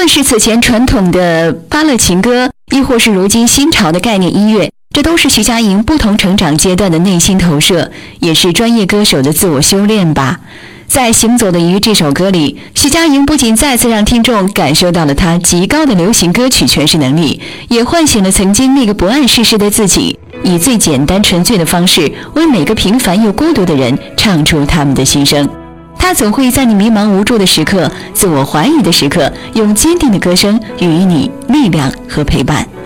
是此前传统的芭乐情歌，亦或是如今新潮的概念音乐，这都是徐佳莹不同成长阶段的内心投射，也是专业歌手的自我修炼吧。在《行走的鱼》这首歌里，徐佳莹不仅再次让听众感受到了她极高的流行歌曲诠释能力，也唤醒了曾经那个不谙世事的自己，以最简单纯粹的方式为每个平凡又孤独的人唱出他们的心声。她总会在你迷茫无助的时刻、自我怀疑的时刻，用坚定的歌声予以你力量和陪伴。